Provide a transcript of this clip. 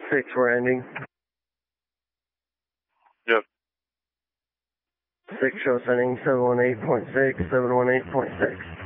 6, we're ending. Yep. 6 show sending 718.6, 718.6.